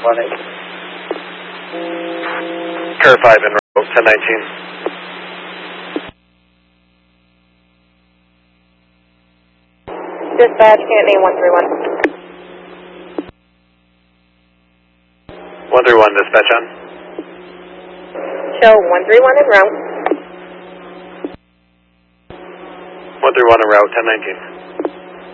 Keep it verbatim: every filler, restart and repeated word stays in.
one eight. Curve five in row, ten nineteen. Dispatch, Canton one three one. one three one, dispatch on. Show one three one en route. one three one en route, ten nineteen.